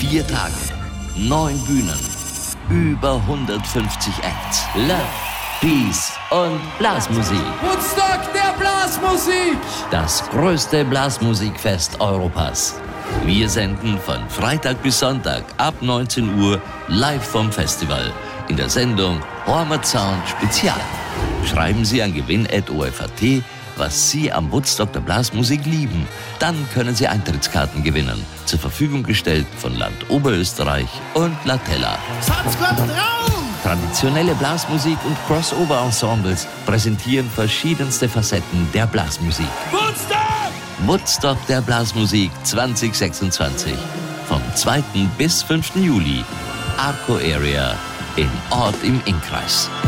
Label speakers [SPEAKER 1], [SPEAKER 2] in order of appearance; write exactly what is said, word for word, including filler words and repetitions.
[SPEAKER 1] Vier Tage, neun Bühnen, über hundertfünfzig Acts. Love, Peace und Blasmusik.
[SPEAKER 2] Woodstock der Blasmusik!
[SPEAKER 1] Das größte Blasmusikfest Europas. Wir senden von Freitag bis Sonntag ab neunzehn Uhr live vom Festival in der Sendung Heimat Sound Spezial. Schreiben Sie an gewinn at o f a t, was Sie am Woodstock der Blasmusik lieben. Dann können Sie Eintrittskarten gewinnen. Zur Verfügung gestellt von Land Oberösterreich und Latella.
[SPEAKER 2] Satz kommt drauf!
[SPEAKER 1] Traditionelle Blasmusik und Crossover-Ensembles präsentieren verschiedenste Facetten der Blasmusik.
[SPEAKER 2] Woodstock!
[SPEAKER 1] Woodstock der Blasmusik zwanzig sechsundzwanzig. Vom zweiten bis fünften Juli. Arco Area in Ort im Innkreis.